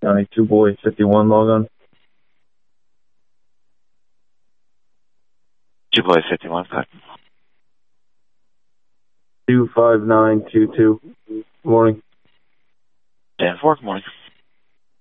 County 2 Boy 51 log on. 2 Boy 51, cut. 25922. Morning. 10-4, morning.